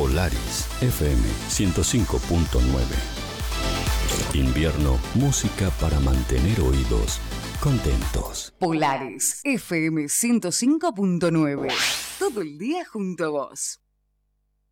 Polaris FM 105.9. Invierno, música para mantener oídos contentos. Polaris FM 105.9. Todo el día junto a vos.